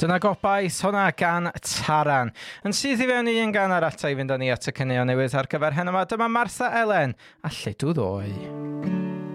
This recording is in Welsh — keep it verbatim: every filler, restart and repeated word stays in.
Dyna gobaith hwnna gan Taran. Yn sydd i fewn i un gan ar ata i fynd â ni at y cynnion newydd ar gyfer heno yma. Dyma Martha Ellen a Lludw Ddoe.